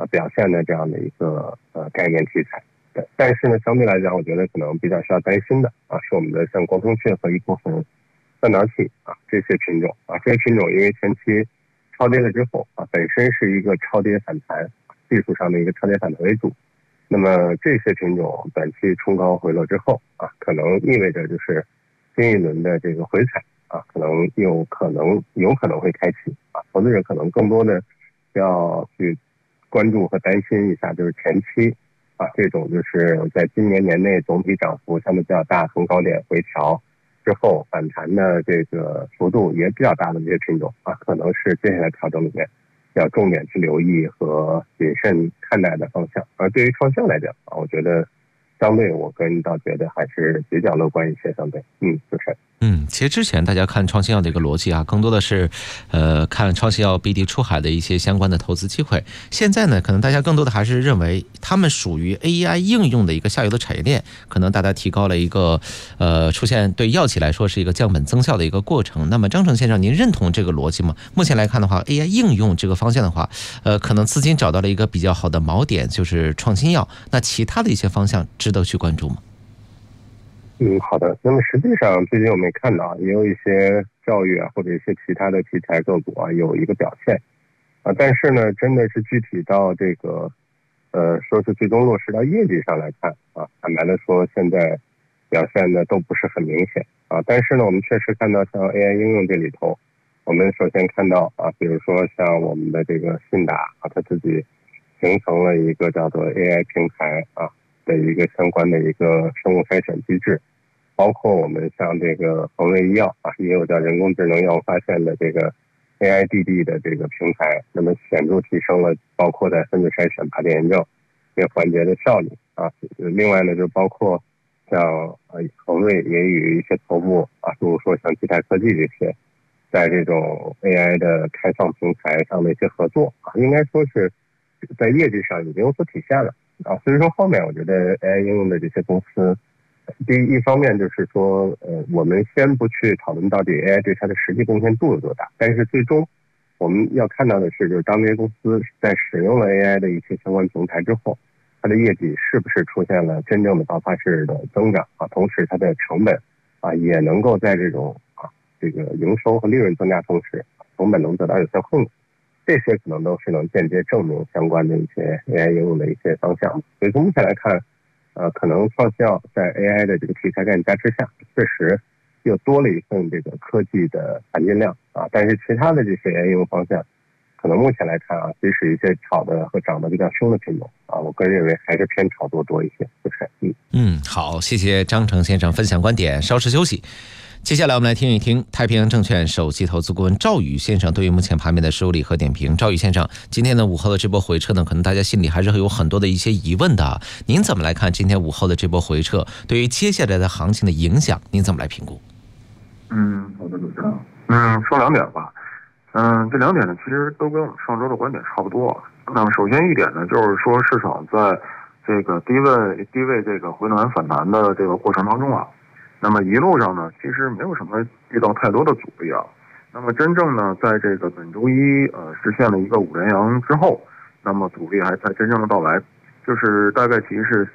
表现的这样的一个概念题材。但是呢，相对来讲，我觉得可能比较需要担心的是我们的像光通讯和一部分半导体这些品种这些品种因为前期超跌了之后本身是一个超跌反弹，技术上的一个超跌反弹为主。那么这些品种短期冲高回落之后可能意味着就是新一轮的这个回踩可能有可能会开启投资者可能更多的要去关注和担心一下，就是前期这种就是在今年年内总体涨幅相对比较大，从高点回调之后反弹的这个幅度也比较大的这些品种可能是接下来调整里面要重点去留意和谨慎看待的方向。而对于创效来讲我觉得相对我个人倒觉得还是比较乐观一些，相对就是。 其实之前大家看创新药的一个逻辑更多的是看创新药BD出海的一些相关的投资机会。现在呢，可能大家更多的还是认为他们属于 AI 应用的一个下游的产业链，可能大家提高了一个出现对药企来说是一个降本增效的一个过程。那么张成先生，您认同这个逻辑吗？目前来看的话 ，AI 应用这个方向的话，可能资金找到了一个比较好的锚点，就是创新药。那其他的一些方向值得去关注吗？ 好的。那么实际上最近我们也看到也有一些教育或者一些其他的题材个股有一个表现但是呢，真的是具体到这个说是最终落实到业绩上来看坦白的说，现在表现的都不是很明显但是呢，我们确实看到像 AI 应用这里头，我们首先看到比如说像我们的这个信达它自己形成了一个叫做 AI 平台的一个相关的一个生物筛选机制，包括我们像这个恒瑞医药也有叫人工智能药物发现的这个 AIDD 的这个平台，那么显著提升了包括在分子筛选、靶点验证这个环节的效率另外呢，就包括像恒瑞也与一些头部比如说像基泰科技这些，在这种 AI 的开放平台上的一些合作应该说是在业绩上已经有所体现了所以说后面我觉得 AI 应用的这些公司，一方面就是说我们先不去讨论到底 AI 对它的实际贡献度有多大，但是最终我们要看到的是，就是当这些公司在使用了 AI 的一些相关平台之后，它的业绩是不是出现了真正的爆发式的增长同时它的成本也能够在这种这个营收和利润增加同时，成本能得到有效控制，这些可能都是能间接证明相关的一些 AI 应用的一些方向。所以从目前来看可能创新药在 AI 的这个题材概念加持下，确实又多了一份这个科技的含金量但是其他的这些 AI 应用方向，可能目前来看即使一些炒的和涨得比较凶的品种我个人认为还是偏炒作多一些，就是好，谢谢张成先生分享观点，稍事休息。接下来我们来听一听太平洋证券首席投资顾问赵宇先生对于目前盘面的梳理和点评。赵宇先生，今天的午后的这波回撤呢，可能大家心里还是会有很多的一些疑问的您怎么来看今天午后的这波回撤对于接下来的行情的影响，您怎么来评估？ 好的，主持人。说两点吧。这两点呢，其实都跟我们上周的观点差不多。那么首先一点呢，就是说市场在这个低位这个回暖反弹的这个过程当中那么一路上呢，其实没有什么遇到太多的阻力那么真正呢，在这个本周一实现了一个五连阳之后，那么阻力还在真正的到来，就是大概其实是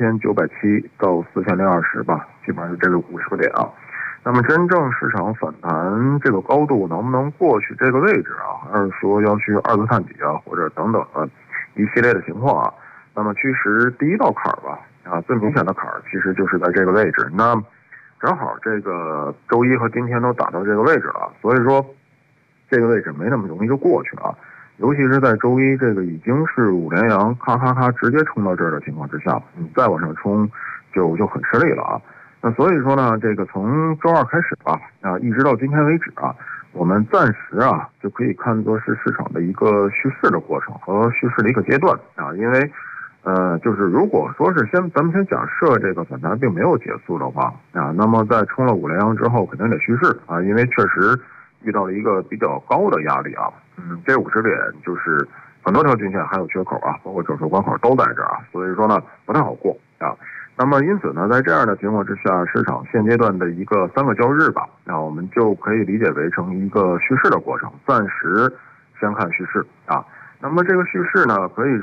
3970到4020吧，基本上是这个50个点那么真正市场反弹这个高度能不能过去这个位置还是说要去二次探底或者等等的一系列的情况那么其实第一道坎吧最明显的坎其实就是在这个位置。那正好这个周一和今天都打到这个位置了，所以说这个位置没那么容易就过去尤其是在周一这个已经是五连阳咔咔咔直接冲到这儿的情况之下，你再往上冲就很吃力了那所以说呢，这个从周二开始吧一直到今天为止我们暂时就可以看作是市场的一个蓄势的过程和蓄势的一个阶段因为就是如果说是咱们先假设这个反弹并没有结束的话那么在冲了五连阳之后肯定得蓄势因为确实遇到了一个比较高的压力这50点就是很多条均线还有缺口包括整数关口都在这儿所以说呢不太好过那么因此呢，在这样的情况之下，市场现阶段的一个3个交易日吧我们就可以理解为成一个蓄势的过程，暂时先看蓄势那么这个蓄势呢，可以